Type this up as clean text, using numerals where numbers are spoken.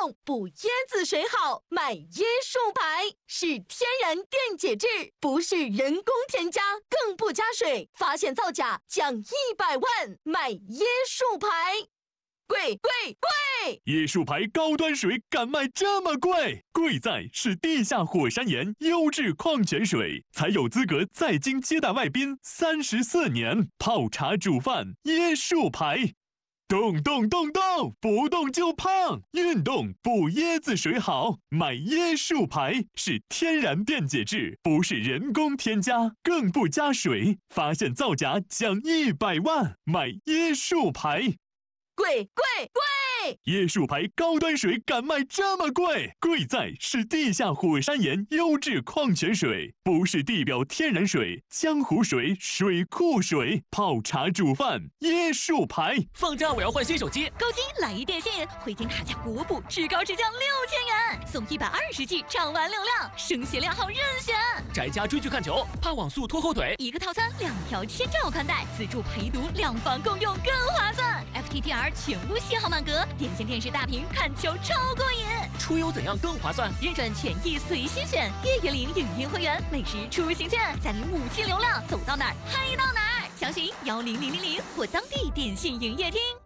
动补椰子水好，买椰树牌是天然电解质，不是人工添加，更不加水。发现造假奖100万，买椰树牌。贵！ 椰树牌高端水敢卖这么贵？贵在是地下火山岩优质矿泉水，才有资格在京接待外宾34年。泡茶煮饭，椰树牌。动，不动就胖。运动补椰子水好，买椰树牌是天然电解质，不是人工添加，更不加水。发现造假奖100万，买椰树牌。 贵！ 椰树牌高端水敢卖这么贵？贵在是地下火山岩优质矿泉水，不是地表天然水、江湖水、水库水。泡茶煮饭，椰树牌。 放假我要换新手机， 高金来一电信，回金卡价国补，至高至降6000元，送120G 畅玩流量，升学量号任选。 宅家追剧看球，怕网速拖后腿， 一个套餐2条千兆宽带，自助陪读，2房共用更划算。FTTR 全屋信号满格，点线电视大屏看球超过瘾。 出游怎样更划算？ 认准权益随心选，月月领影音会员，每时出行券，再领5G流量，走到哪儿嗨到哪儿。详询10000或当地电信营业厅。